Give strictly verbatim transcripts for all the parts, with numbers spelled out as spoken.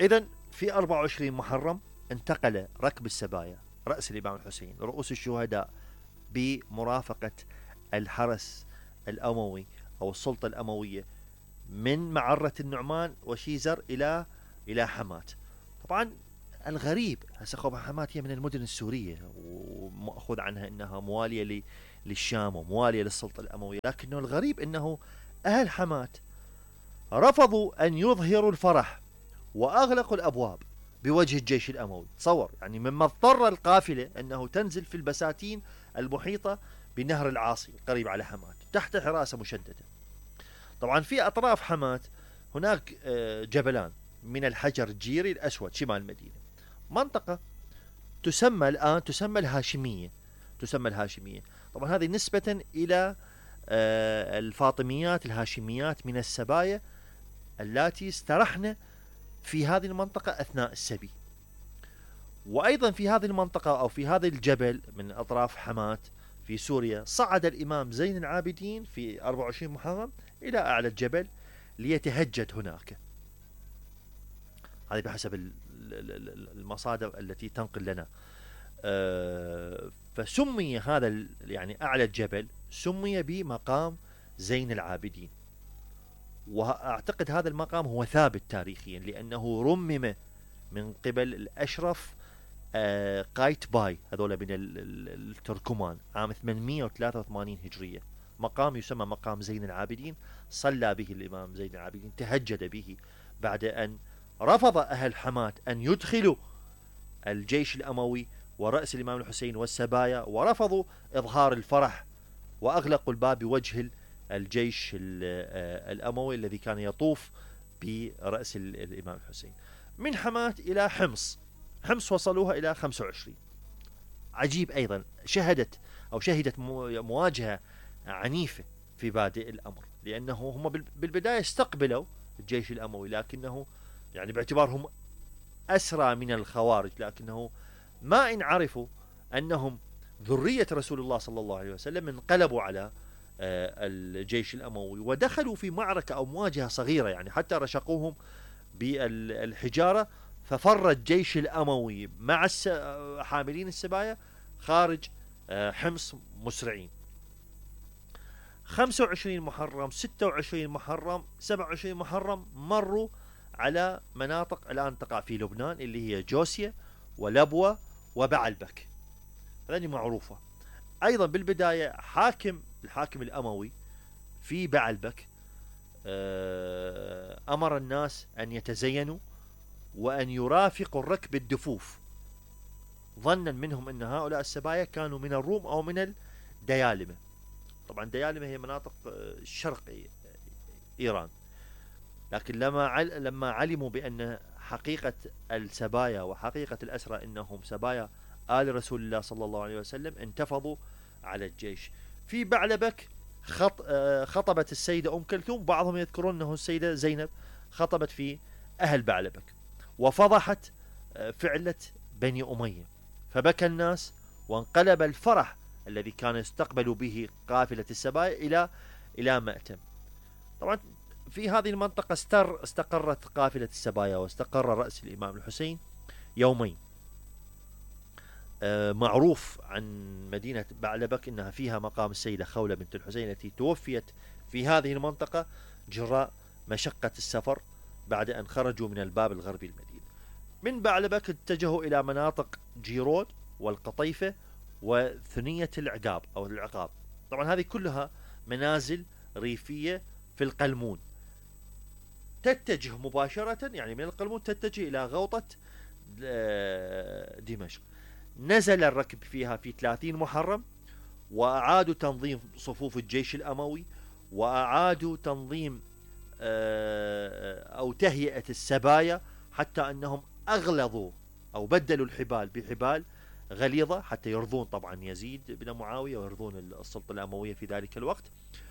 إذن في أربعة وعشرين محرم انتقل ركب السبايا رأس الإمام الحسين رؤوس الشهداء بمرافقة الحرس الأموي أو السلطة الأموية من معرة النعمان وشيزر إلى إلى حماة. طبعا الغريب هسه حماة هي من المدن السورية ومأخوذ عنها أنها موالية للشام وموالية للسلطة الأموية، لكنه الغريب أنه أهل حماة رفضوا أن يظهروا الفرح وأغلقوا الأبواب بوجه الجيش الأموي. تصور يعني مما اضطر القافلة أنه تنزل في البساتين المحيطة بنهر العاصي القريب على حماة تحت حراسة مشددة. طبعا في أطراف حماة هناك جبلان من الحجر الجيري الأسود شمال المدينة، منطقة تسمى الآن تسمى الهاشمية تسمى الهاشمية. طبعا هذه نسبة إلى الفاطميات الهاشميات من السبايا اللاتي استرحن في هذه المنطقة أثناء السبي. وأيضا في هذه المنطقة أو في هذا الجبل من أطراف حماة في سوريا صعد الإمام زين العابدين في أربعة وعشرين محرم إلى أعلى الجبل ليتهجد هناك. هذه بحسب المصادر التي تنقل لنا. فسمي هذا يعني أعلى الجبل سمي بمقام زين العابدين، وأعتقد هذا المقام هو ثابت تاريخيا لأنه رمم من قبل الأشرف قايتباي هذول من التركمان عام ثمانمئة وثلاثة وثمانين هجرية. مقام يسمى مقام زين العابدين صلى به الإمام زين العابدين تهجد به بعد أن رفض أهل حماة أن يدخلوا الجيش الأموي ورأس الإمام الحسين والسبايا، ورفضوا إظهار الفرح وأغلقوا الباب بوجه الجيش الأموي الذي كان يطوف برأس الإمام الحسين. من حماة إلى حمص، حمص وصلوها إلى خمسة وعشرين. عجيب أيضا شهدت أو شهدت مواجهة عنيفة في بادئ الأمر، لأنه هم بالبداية استقبلوا الجيش الأموي لكنه يعني باعتبارهم أسرى من الخوارج، لكنه ما إن عرفوا أنهم ذرية رسول الله صلى الله عليه وسلم انقلبوا على الجيش الأموي ودخلوا في معركة أو مواجهة صغيرة، يعني حتى رشقوهم بالحجارة ففر الجيش الأموي مع حاملين السبايا خارج حمص مسرعين. خمسة وعشرين محرم، ستة وعشرين محرم، سبعة وعشرين محرم مروا على مناطق الآن تقع في لبنان اللي هي جوسية ولبوة وبعلبك، هذه معروفة. أيضا بالبداية حاكم الحاكم الأموي في بعلبك أمر الناس أن يتزينوا وأن يرافقوا الركب الدفوف، ظنا منهم أن هؤلاء السبايا كانوا من الروم أو من الديالمة. طبعا ديالمة هي مناطق شرق إيران، لكن لما لما علموا بأن حقيقة السبايا وحقيقة الأسرى إنهم سبايا آل رسول الله صلى الله عليه وسلم انتفضوا على الجيش. في بعلبك خط خطبت السيدة أم كلثوم، بعضهم يذكرون أنه السيدة زينب خطبت في أهل بعلبك، وفضحت فعلة بني أمية، فبكى الناس وانقلب الفرح الذي كان يستقبل به قافلة السبايا إلى إلى مأتم. طبعا في هذه المنطقة استر استقرت قافلة السبايا واستقر رأس الإمام الحسين يومين. معروف عن مدينة بعلبك أنها فيها مقام السيدة خولة بنت الحسين التي توفيت في هذه المنطقة جراء مشقة السفر بعد أن خرجوا من الباب الغربي المدينة. من بعلبك اتجهوا إلى مناطق جيرود والقطيفة وثنية العقاب أو العقاب. طبعا هذه كلها منازل ريفية في القلمون، تتجه مباشرة يعني من القلمون تتجه إلى غوطة دمشق. نزل الركب فيها في ثلاثين محرم، وأعادوا تنظيم صفوف الجيش الأموي، وأعادوا تنظيم أو تهيئة السبايا، حتى أنهم أغلظوا أو بدلوا الحبال بحبال غليظة حتى يرضون طبعا يزيد بن معاوية ويرضون السلطة الأموية في ذلك الوقت.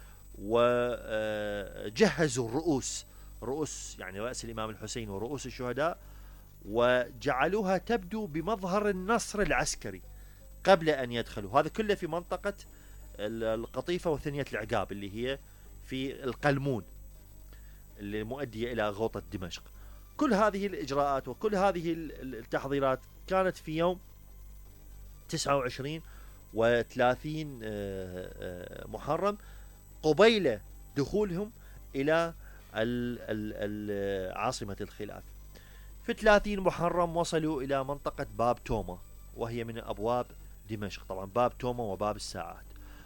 وجهزوا الرؤوس، رؤوس يعني رأس الإمام الحسين ورؤوس الشهداء، وجعلوها تبدو بمظهر النصر العسكري قبل أن يدخلوا. هذا كله في منطقة القطيفة وثنية العقاب اللي هي في القلمون اللي مؤدية إلى غوطة دمشق. كل هذه الإجراءات وكل هذه التحضيرات كانت في يوم تسعة وعشرين وثلاثين محرم قبيل دخولهم إلى عاصمة الخلافة. في ثلاثين محرم وصلوا إلى منطقة باب توما، وهي من أبواب دمشق، طبعا باب توما وباب الساعات،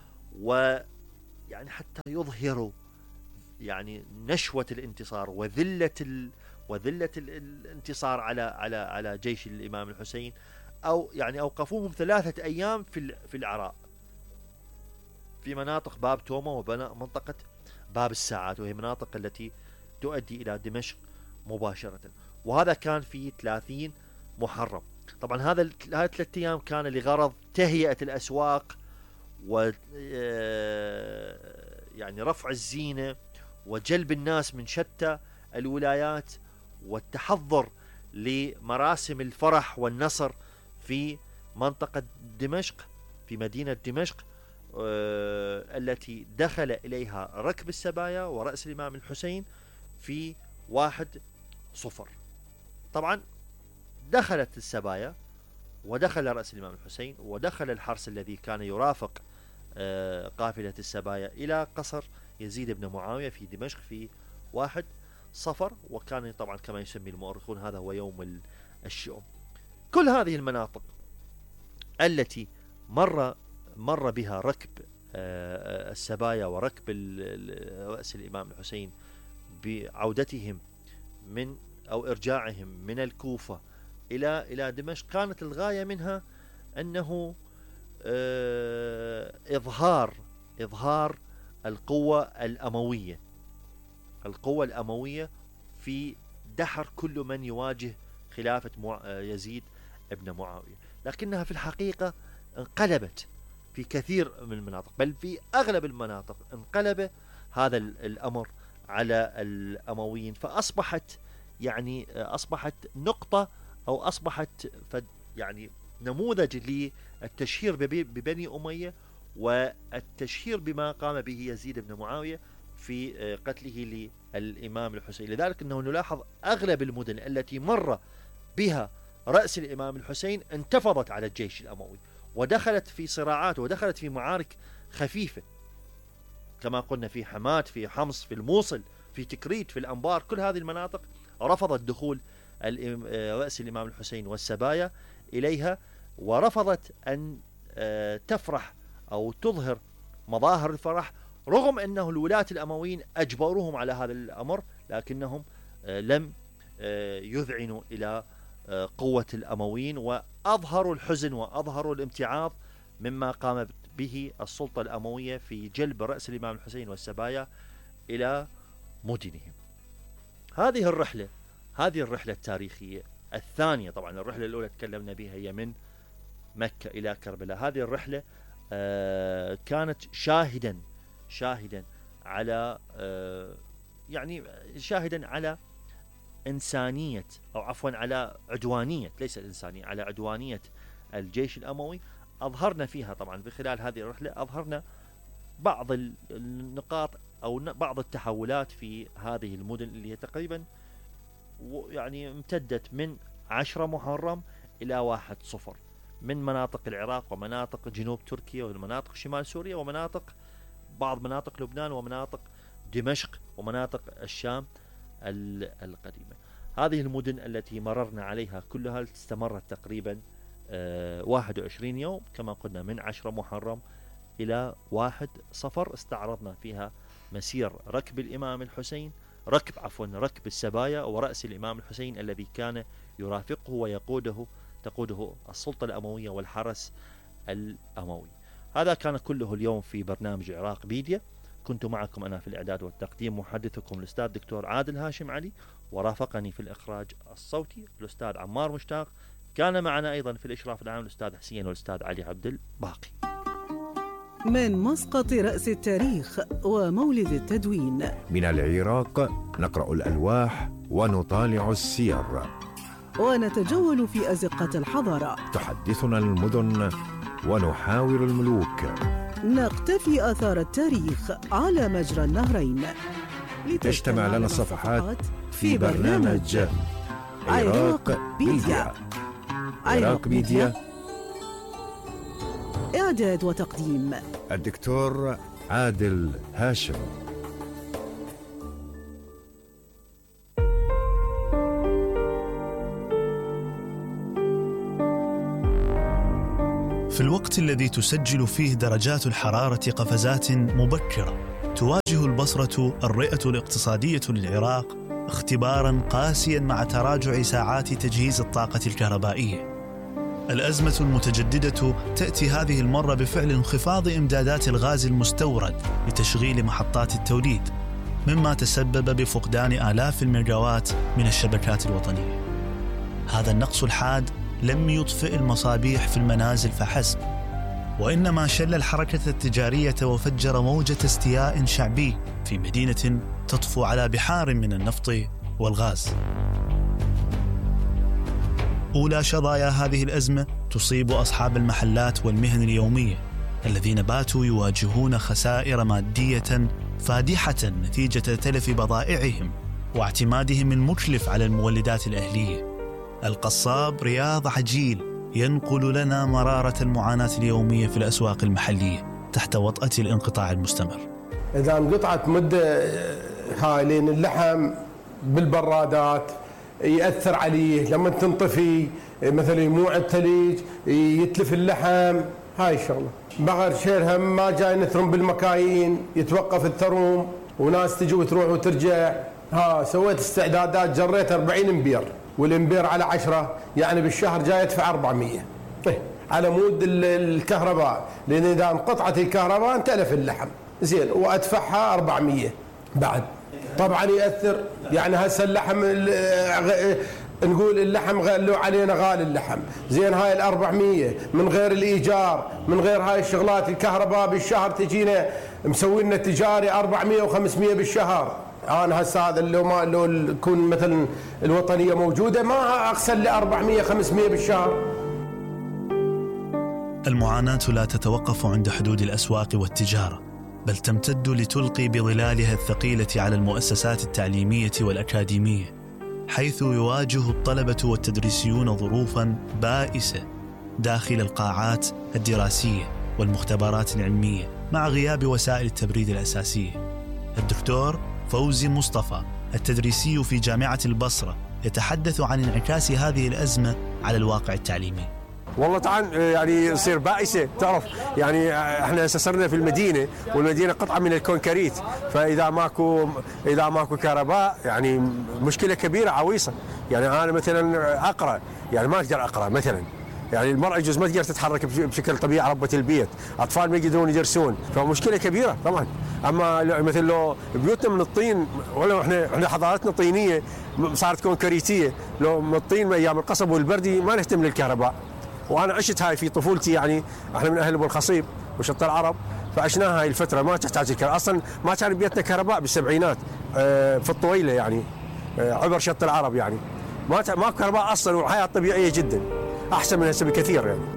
ويعني حتى يظهروا يعني نشوة الانتصار وذلة ال... وذلة الانتصار على على على جيش الإمام الحسين، أو يعني أوقفوهم ثلاثة أيام في في العراء في مناطق باب توما ومنطقة باب الساعات، وهي مناطق التي تؤدي إلى دمشق مباشرة. وهذا كان في ثلاثين محرم. طبعا هذا هذه الثلاث أيام كان لغرض تهيئة الأسواق و يعني رفع الزينة وجلب الناس من شتى الولايات والتحضر لمراسم الفرح والنصر في منطقة دمشق، في مدينة دمشق التي دخل إليها ركب السبايا ورأس الإمام الحسين في واحد صفر. طبعا دخلت السبايا ودخل رأس الإمام الحسين ودخل الحرس الذي كان يرافق قافلة السبايا إلى قصر يزيد بن معاوية في دمشق في واحد صفر، وكان طبعا كما يسمي المؤرخون هذا هو يوم الشؤم. كل هذه المناطق التي مر مر بها ركب السبايا وركب رأس الإمام الحسين بعودتهم من أو إرجاعهم من الكوفة إلى إلى دمشق، كانت الغاية منها أنه إظهار إظهار القوة الأموية القوة الأموية في دحر كل من يواجه خلافة يزيد ابن معاوية. لكنها في الحقيقة انقلبت في كثير من المناطق، بل في أغلب المناطق انقلب هذا الأمر على الأمويين، فأصبحت يعني أصبحت نقطة أو أصبحت يعني نموذج للتشهير ببني أمية والتشهير بما قام به يزيد بن معاوية في قتله للإمام الحسين. لذلك أنه نلاحظ أغلب المدن التي مر بها رأس الإمام الحسين انتفضت على الجيش الأموي ودخلت في صراعات ودخلت في معارك خفيفة، كما قلنا في حماة، في حمص، في الموصل، في تكريت، في الأنبار. كل هذه المناطق رفضت دخول رأس الإمام الحسين والسبايا إليها، ورفضت أن تفرح أو تظهر مظاهر الفرح، رغم أنه الولاة الأمويين أجبروهم على هذا الأمر، لكنهم لم يذعنوا إلى قوة الأمويين، وأظهروا الحزن وأظهروا الامتعاض مما قامت به السلطة الأموية في جلب رأس الإمام الحسين والسبايا إلى مدنهم. هذه الرحلة هذه الرحلة التاريخية الثانية، طبعا الرحلة الأولى تكلمنا بها هي من مكة إلى كربلاء. هذه الرحلة آه كانت شاهدا شاهدا على آه يعني شاهدا على إنسانية أو عفوا على عدوانية، ليس الإنسانية، على عدوانية الجيش الأموي. أظهرنا فيها طبعا في خلال هذه الرحلة أظهرنا بعض النقاط أو بعض التحولات في هذه المدن اللي هي تقريبا يعني امتدت من عشرة محرم إلى واحد صفر، من مناطق العراق ومناطق جنوب تركيا ومناطق شمال سوريا ومناطق بعض مناطق لبنان ومناطق دمشق ومناطق الشام القديمة. هذه المدن التي مررنا عليها كلها استمرت تقريبا واحد وعشرين يوم، كما قلنا من عشرة محرم إلى واحد صفر. استعرضنا فيها مسير ركب الإمام الحسين ركب عفوا ركب السبايا ورأس الإمام الحسين الذي كان يرافقه ويقوده تقوده السلطة الأموية والحرس الأموي. هذا كان كله اليوم في برنامج عراق بيديا. كنت معكم أنا في الإعداد والتقديم محدثكم الأستاذ دكتور عادل هاشم علي، ورافقني في الإخراج الصوتي الأستاذ عمار مشتاق. كان معنا أيضا في الإشراف العام الأستاذ حسين والأستاذ علي عبد الباقي. من مسقط رأس التاريخ ومولد التدوين، من العراق نقرأ الألواح ونطالع السير ونتجول في أزقة الحضارة. تحدثنا المدن ونحاور الملوك، نقتفي آثار التاريخ على مجرى النهرين. تجتمع لنا الصفحات في برنامج عراق ميديا. عراق ميديا. إعداد وتقديم الدكتور عادل هاشم. في الوقت الذي تسجل فيه درجات الحرارة قفزات مبكرة، تواجه البصرة الرئة الاقتصادية للعراق اختباراً قاسياً مع تراجع ساعات تجهيز الطاقة الكهربائية. الأزمة المتجددة تأتي هذه المرة بفعل انخفاض إمدادات الغاز المستورد لتشغيل محطات التوليد، مما تسبب بفقدان آلاف الميجاوات من الشبكات الوطنية. هذا النقص الحاد لم يطفئ المصابيح في المنازل فحسب، وإنما شل الحركة التجارية وفجر موجة استياء شعبي في مدينة تطفو على بحار من النفط والغاز. أولى شظايا هذه الأزمة تصيب أصحاب المحلات والمهن اليومية الذين باتوا يواجهون خسائر مادية فادحة نتيجة تلف بضائعهم واعتمادهم المكلف على المولدات الأهلية. القصاب رياض عجيل ينقل لنا مرارة المعاناة اليومية في الأسواق المحلية تحت وطأة الانقطاع المستمر. إذا انقطعت مدة هاي لين اللحم بالبرادات يأثر عليه، لما تنطفي مثلا يموع الثليج يتلف اللحم، هاي الشغلة. بغر شيرها ما جاي نثرم بالمكاين، يتوقف الثروم وناس تجي وتروح وترجع. ها سويت استعدادات، جريت أربعين امبير، والامبير على عشرة يعني بالشهر جاي يدفع أربعمية على مود الكهرباء، لأن إذا انقطعت الكهرباء انتلف اللحم زين، وأدفعها أربعمية بعد. طبعا يأثر، يعني هسه اللحم نقول اللحم لو علينا غالي اللحم زين، هاي الأربعمية من غير الإيجار من غير هاي الشغلات، الكهرباء بالشهر تجينا مسوينا تجاري أربعمية وخمسمية بالشهر. أنا هسه هذا لو ما لو تكون مثلا الوطنية موجودة ما أغسل لي أربعمية خمسمية بالشهر. المعاناة لا تتوقف عند حدود الأسواق والتجارة، بل تمتد لتلقي بظلالها الثقيلة على المؤسسات التعليمية والأكاديمية، حيث يواجه الطلبة والتدريسيون ظروفاً بائسة داخل القاعات الدراسية والمختبرات العلمية مع غياب وسائل التبريد الأساسية. الدكتور فوزي مصطفى التدريسي في جامعة البصرة يتحدث عن انعكاس هذه الأزمة على الواقع التعليمي. والله طبعا يعني يصير بائسه، تعرف يعني احنا صرنا في المدينه، والمدينه قطعه من الكونكريت، فاذا ماكو اذا ماكو كهرباء يعني مشكله كبيره عويصه. يعني انا مثلا اقرا يعني ما اقدر اقرا مثلا، يعني المرأة يجوز ما تقدر تتحرك بشكل طبيعي، ربة البيت، أطفال ما يقدرون يدرسون، فمشكلة كبيرة طبعا. أما مثل لو بيوتنا من الطين، ولو احنا احنا حضارتنا طينية صارت كونكريتية، لو من الطين أيام القصب والبردي ما نهتم للكهرباء. وأنا عشت هاي في طفولتي، يعني احنا من أهل أبو الخصيب وشط العرب، فعشناها هاي الفترة ما تحتاج الكهرباء، أصلا ما كان بيتنا كهرباء بالسبعينات اه في الطويلة، يعني اه عبر شط العرب، يعني ما ما كهرباء أصلا، وحياة طبيعية جدا أحسن من هسه بكثير. يعني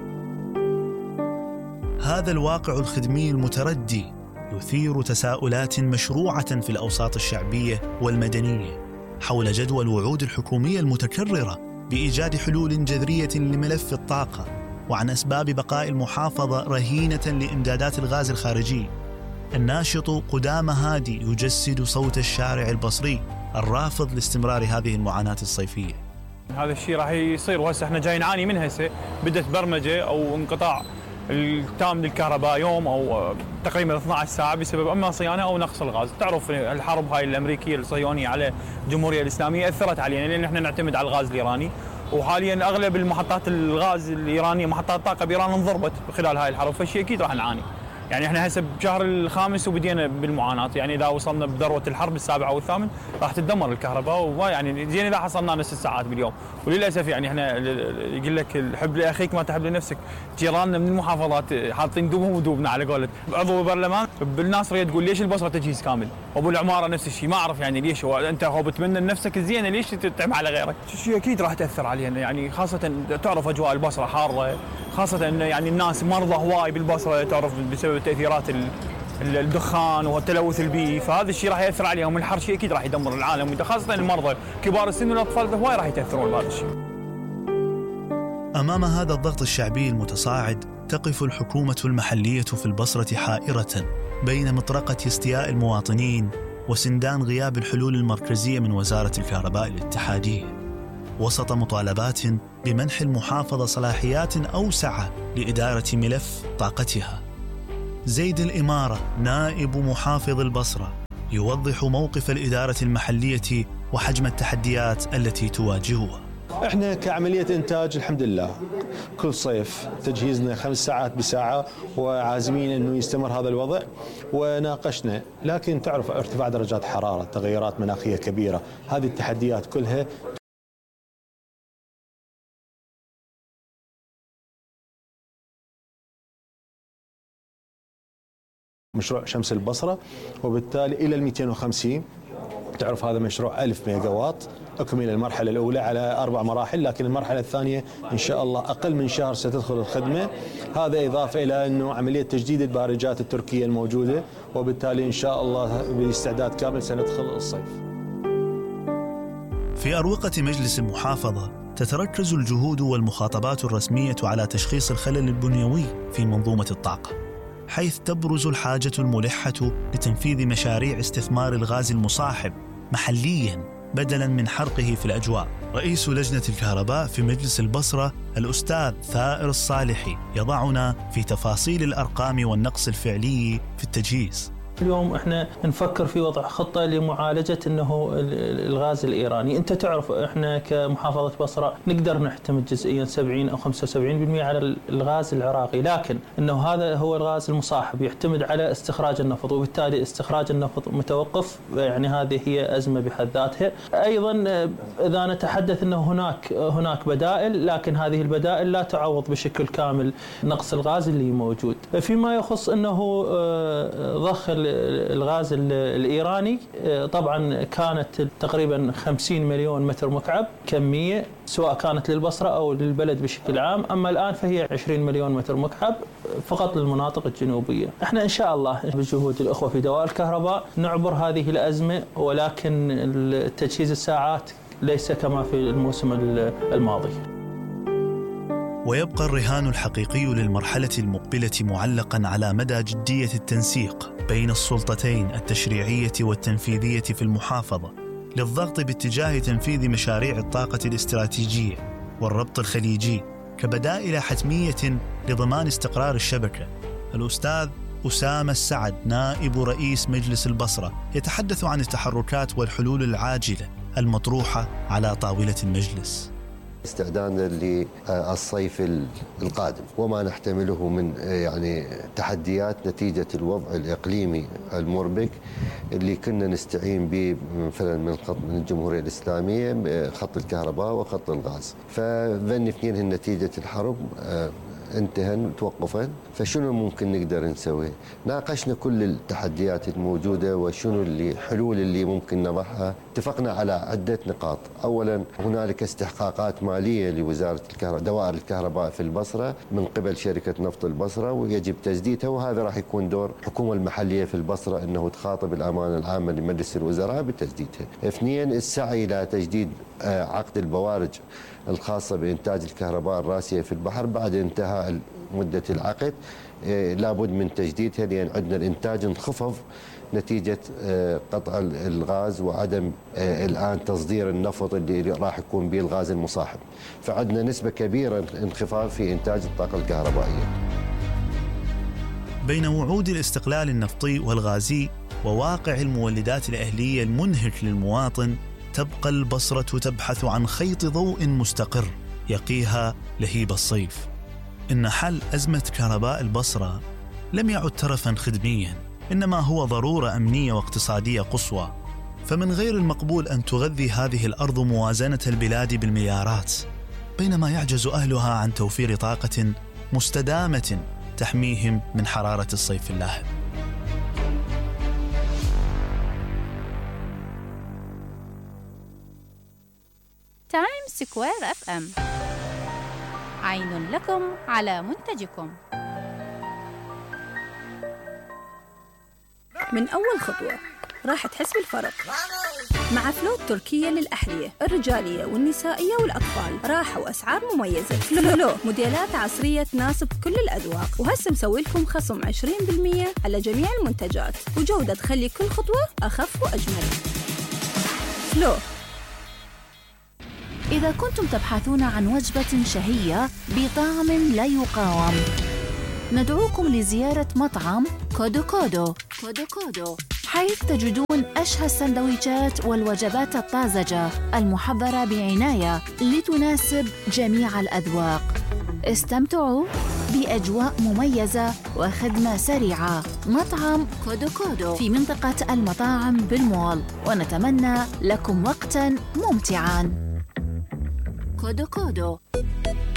هذا الواقع الخدمي المتردي يثير تساؤلات مشروعة في الأوساط الشعبية والمدنية حول جدوى الوعود الحكومية المتكررة بإيجاد حلول جذرية لملف الطاقة، وعن أسباب بقاء المحافظة رهينة لإمدادات الغاز الخارجي. الناشط قدامى هادي يجسد صوت الشارع البصري الرافض لاستمرار هذه المعاناة الصيفية. هذا الشيء راح يصير، وهسه احنا جاي نعاني منه. هسه بدت برمجه او انقطاع التام للكهرباء يوم او تقريبا اثنتي عشرة ساعه بسبب اما صيانه او نقص الغاز. تعرف الحرب هاي الامريكيه الصهيونيه على الجمهوريه الاسلاميه اثرت علينا، لان احنا نعتمد على الغاز الايراني، وحاليا اغلب المحطات الغاز الايرانيه محطات الطاقه بايران انضربت خلال هاي الحرب، فالشيء اكيد راح نعاني. يعني احنا هسه بشهر الخامس وبدينا بالمعاناه، يعني اذا وصلنا بذروه الحرب السابع او الثامن راح تتدمر الكهرباء، ويعني زين اذا حصلنا نص الساعات باليوم. وللاسف يعني احنا يقول لك الحب لاخيك ما تحب لنفسك. جيراننا من المحافظات حاطين دوبهم ودوبنا على قولة عضو برلمان بالناس ريت تقول ليش البصره تجهيز كامل، وابو العماره نفس الشيء. ما اعرف يعني ليش هو انت هو بتمنى لنفسك الزينه، ليش تتعب على غيرك؟ شيء اكيد راح تاثر علينا، يعني خاصه تعرف اجواء البصره حاره، خاصه انه يعني الناس مرضى هواي بالبصره، تعرف بسبب التاثيرات الدخان والتلوث البيئي، فهذا الشيء راح ياثر عليهم. الحر شيء اكيد راح يدمر العالم، خاصه المرضى كبار السن والاطفال هواي راح يتاثرون بهذا الشيء. أمام هذا الضغط الشعبي المتصاعد تقف الحكومة المحلية في البصرة حائرة بين مطرقة استياء المواطنين وسندان غياب الحلول المركزية من وزارة الكهرباء الاتحادية، وسط مطالبات بمنح المحافظة صلاحيات أوسع لإدارة ملف طاقتها. زيد الإمارة نائب محافظ البصرة يوضح موقف الإدارة المحلية وحجم التحديات التي تواجهها. احنا كعملية انتاج الحمد لله كل صيف تجهيزنا خمس ساعات بساعة، وعازمين انه يستمر هذا الوضع، وناقشنا. لكن تعرف ارتفاع درجات حرارة، تغيرات مناخية كبيرة، هذه التحديات كلها مشروع شمس البصرة، وبالتالي الى ال مئتين وخمسين. تعرف هذا مشروع ألف ميجا واط، أكمل المرحلة الأولى على أربع مراحل، لكن المرحلة الثانية إن شاء الله أقل من شهر ستدخل الخدمة. هذا إضافة إلى أنه عملية تجديد البارجات التركية الموجودة، وبالتالي إن شاء الله باستعداد كامل سندخل الصيف. في أروقة مجلس المحافظة تتركز الجهود والمخاطبات الرسمية على تشخيص الخلل البنيوي في منظومة الطاقة، حيث تبرز الحاجة الملحة لتنفيذ مشاريع استثمار الغاز المصاحب محلياً بدلاً من حرقه في الأجواء. رئيس لجنة الكهرباء في مجلس البصرة الأستاذ ثائر الصالحي يضعنا في تفاصيل الأرقام والنقص الفعلي في التجهيز. اليوم احنا نفكر في وضع خطة لمعالجة انه الغاز الايراني. انت تعرف احنا كمحافظة بصرة نقدر نعتمد جزئيا سبعين او خمسة وسبعين بالمئة على الغاز العراقي، لكن انه هذا هو الغاز المصاحب يعتمد على استخراج النفط، وبالتالي استخراج النفط متوقف. يعني هذه هي أزمة بحد ذاتها. ايضا اذا نتحدث انه هناك هناك بدائل، لكن هذه البدائل لا تعوض بشكل كامل نقص الغاز اللي موجود. فيما يخص انه ضخ الغاز الإيراني، طبعا كانت تقريبا خمسين مليون متر مكعب كمية، سواء كانت للبصرة أو للبلد بشكل عام. أما الآن فهي عشرين مليون متر مكعب فقط للمناطق الجنوبية. احنا إن شاء الله بجهود الأخوة في دوائر الكهرباء نعبر هذه الأزمة، ولكن تجهيز الساعات ليس كما في الموسم الماضي. ويبقى الرهان الحقيقي للمرحلة المقبلة معلقاً على مدى جدية التنسيق بين السلطتين التشريعية والتنفيذية في المحافظة للضغط باتجاه تنفيذ مشاريع الطاقة الاستراتيجية والربط الخليجي كبدائل حتمية لضمان استقرار الشبكة. الأستاذ أسامة السعد نائب رئيس مجلس البصرة يتحدث عن التحركات والحلول العاجلة المطروحة على طاولة المجلس. استعدادا للصيف القادم وما نحتمله من يعني تحديات نتيجة الوضع الإقليمي المربك اللي كنا نستعين به مثلا من خط من الجمهورية الإسلامية، خط الكهرباء وخط الغاز. فذن اثنين نتيجة الحرب انتهن توقفن، فشنو ممكن نقدر نسوي؟ ناقشنا كل التحديات الموجودة وشنو اللي حلول اللي ممكن نضعها. اتفقنا على عدة نقاط. أولا هنالك استحقاقات مالية لوزارة الكهرباء دوائر الكهرباء في البصرة من قبل شركة نفط البصرة، ويجب تجديدها، وهذا راح يكون دور الحكومة المحلية في البصرة أنه تخاطب الأمانة العامة لمجلس الوزراء بتجديدها. اثنين السعي إلى تجديد عقد البوارج الخاصة بإنتاج الكهرباء الراسية في البحر بعد انتهاء مدة العقد، لابد من تجديدها لأن عندنا الإنتاج انخفض نتيجة قطع الغاز وعدم الآن تصدير النفط اللي راح يكون به الغاز المصاحب، فعندنا نسبة كبيرة انخفاض في إنتاج الطاقة الكهربائية. بين وعود الاستقلال النفطي والغازي وواقع المولدات الأهلية المنهك للمواطن، تبقى البصرة تبحث عن خيط ضوء مستقر يقيها لهيب الصيف. إن حل أزمة كهرباء البصرة لم يعد ترفاً خدمياً، إنما هو ضرورة أمنية واقتصادية قصوى. فمن غير المقبول أن تغذي هذه الأرض موازنة البلاد بالمليارات بينما يعجز أهلها عن توفير طاقة مستدامة تحميهم من حرارة الصيف اللاهب. تايم سكوير اف ام، عين لكم على منتجكم. من أول خطوة راح تحس بالفرق. مع فلو التركية للأحذية الرجالية والنسائية والأطفال، راحة وأسعار مميزة. فلو موديلات عصرية تناسب كل الأذواق، وهسه مسوي لكم خصم عشرين بالمئة على جميع المنتجات، وجودة تخلي كل خطوة أخف وأجمل. فلو. إذا كنتم تبحثون عن وجبة شهية بطعم لا يقاوم، ندعوكم لزيارة مطعم كودو كودو كودو كودو، حيث تجدون أشهى السندويشات والوجبات الطازجة المحضرة بعناية لتناسب جميع الأذواق. استمتعوا بأجواء مميزة وخدمة سريعة. مطعم كودو كودو في منطقة المطاعم بالمول، ونتمنى لكم وقتاً ممتعاً. كودو كودو.